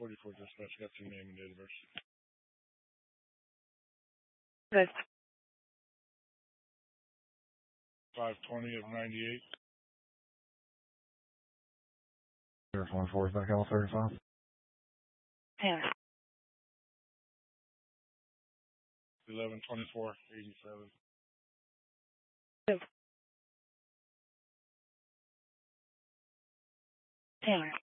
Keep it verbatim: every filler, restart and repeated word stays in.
forty-four dispatch got your name and date of birth. Good. five twenty of ninety-eight. Air one four, back L thirty-five. Yeah. eleven twenty-four eighty-seven. Two. Taylor.